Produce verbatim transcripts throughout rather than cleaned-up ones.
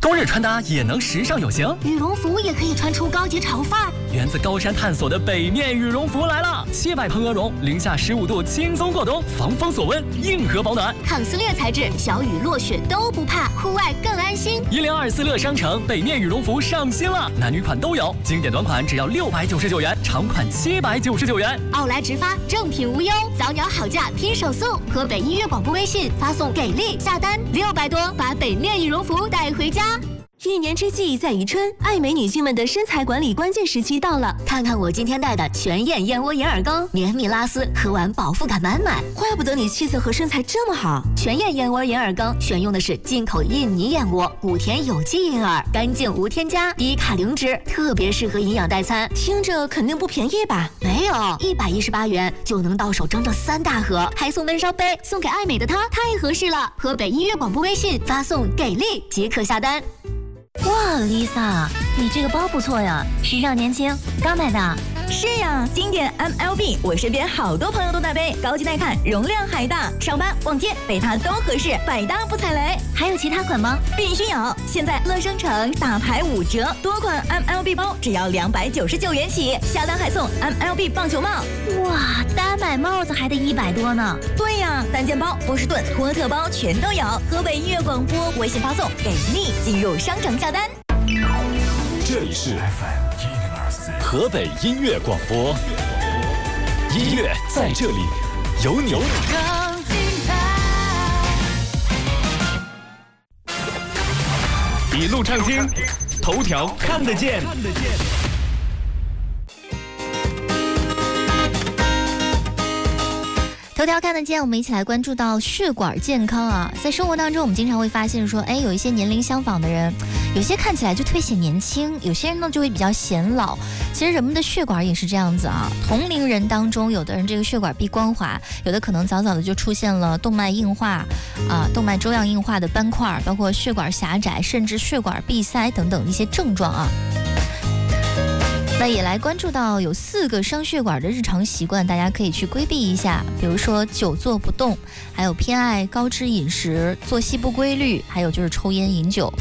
冬日穿搭也能时尚有型， 羽绒服也可以穿出高级潮范儿。 源自高山探索的北面羽绒服来了，七百蓬鹅绒，零下十五度轻松过冬，防风锁温，硬核保暖， 抗撕裂材质，小雨落雪都不怕，户外更安心。 一零二四乐商城北面羽绒服上新了，男女款都有，经典短款只要六百九十九元，长款七百九十九元。 奥莱直发，正品无忧，早鸟好价拼手速。河北音乐广播微信发送给力下单六百多，把北面羽绒服带回家。 一年之计在于春，爱美女性们的身材管理关键时期到了。 看看我今天带的全燕燕窝银耳羹，绵密拉丝，喝完饱腹感满满。 怪不得你气色和身材这么好。 全燕燕窝银耳羹选用的是进口印尼燕窝，谷田有机银耳，干净无添加，低卡零脂，特别适合营养代餐。 听着肯定不便宜吧？ 没有，一百一十八元就能到手整整三大盒，还送温烧杯，送给爱美的她太合适了。河北音乐广播微信发送给力即可下单。 哇 ，Lisa， 你这个包不错呀，时尚年轻，刚买的。 是呀，经典 M L B， 我身边好多朋友都在背，高级耐看，容量还大，上班逛街背它都合适，百搭不踩雷。 还有其他款吗？ 必须有！现在乐商城大牌五折，多款 M L B 包只要两百九十九元起，下单还送 M L B 棒球帽。 哇，单买帽子还得一百多呢。 对呀，单肩包、波士顿、托特包全都有。河北音乐广播微信发送给力，进入商城下单。 这里是 F M 一零二四河北音乐广播，音乐在这里，有你。 更精彩。 一路畅听，头条看得见。 头条看得见，我们一起来关注到血管健康啊。在生活当中，我们经常会发现说，哎，有一些年龄相仿的人，有些看起来就特别显年轻，有些人呢就会比较显老。其实人们的血管也是这样子啊，同龄人当中，有的人这个血管壁光滑，有的可能早早的就出现了动脉硬化啊、动脉粥样硬化的斑块，包括血管狭窄，甚至血管闭塞等等一些症状啊。那也来关注到有四个伤血管的日常习惯，大家可以去规避一下，比如说久坐不动，还有偏爱高脂饮食，作息不规律，还有就是抽烟饮酒。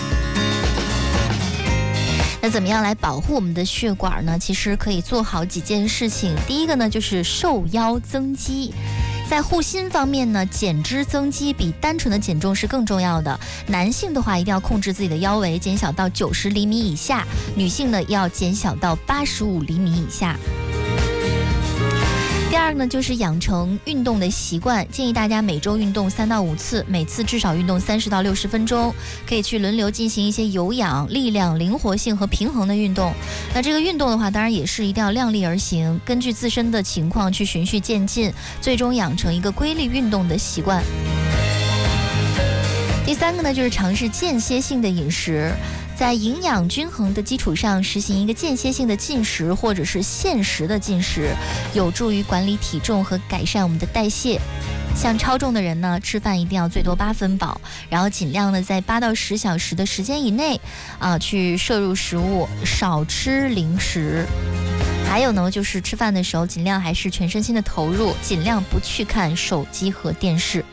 那怎么样来保护我们的血管呢？其实可以做好几件事情。第一个呢，就是瘦腰增肌。在护心方面呢，减脂增肌比单纯的减重是更重要的。男性的话一定要控制自己的腰围，减小到九十厘米以下；女性呢要减小到八十五厘米以下。第二呢，就是养成运动的习惯，建议大家每周运动三到五次，每次至少运动三十到六十分钟，可以去轮流进行一些有氧、力量、灵活性和平衡的运动。那这个运动的话，当然也是一定要量力而行，根据自身的情况去循序渐进，最终养成一个规律运动的习惯。第三个呢，就是尝试间歇性的饮食，在营养均衡的基础上实行一个间歇性的进食或者是限时的进食，有助于管理体重和改善我们的代谢。像超重的人呢，吃饭一定要最多八分饱，然后尽量呢在八到十小时的时间以内啊去摄入食物，少吃零食。还有呢，就是吃饭的时候尽量还是全身心的投入，尽量不去看手机和电视。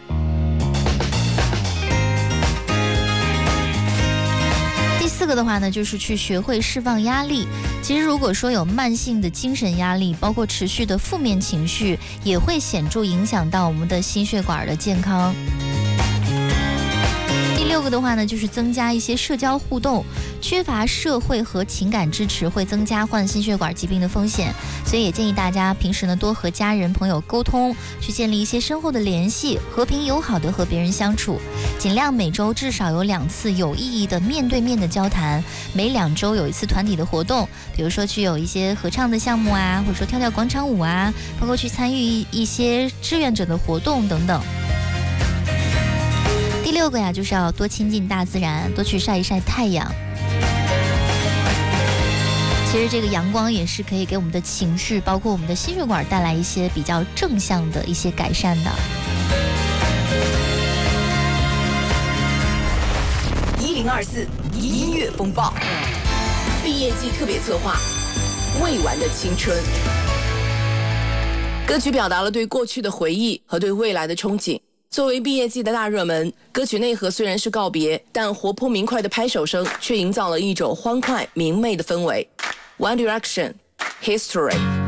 四个的话呢，就是去学会释放压力。其实如果说有慢性的精神压力，包括持续的负面情绪，也会显著影响到我们的心血管的健康。第六个的话呢，就是增加一些社交互动，缺乏社会和情感支持会增加患心血管疾病的风险，所以也建议大家平时呢多和家人朋友沟通，去建立一些深厚的联系，和平友好的和别人相处，尽量每周至少有两次有意义的面对面的交谈，每两周有一次团体的活动，比如说去有一些合唱的项目啊，或者说跳跳广场舞啊，包括去参与一些志愿者的活动等等。第六个呀，就是要多亲近大自然，多去晒一晒太阳。其实这个阳光也是可以给我们的情绪，包括我们的心血管带来一些比较正向的一些改善的。 一零二四音乐风暴，毕业季特别策划，未完的青春。歌曲表达了对过去的回忆和对未来的憧憬。 作为毕业季的大热门，歌曲内核虽然是告别，但活泼明快的拍手声却营造了一种欢快明媚的氛围。One Direction, History。